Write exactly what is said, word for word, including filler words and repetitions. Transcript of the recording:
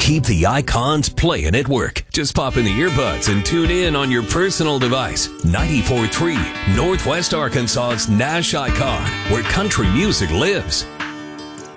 Keep the icons playing at work. Just pop in the earbuds and tune in on your personal device. ninety-four point three, Northwest Arkansas's Nash Icon, where country music lives.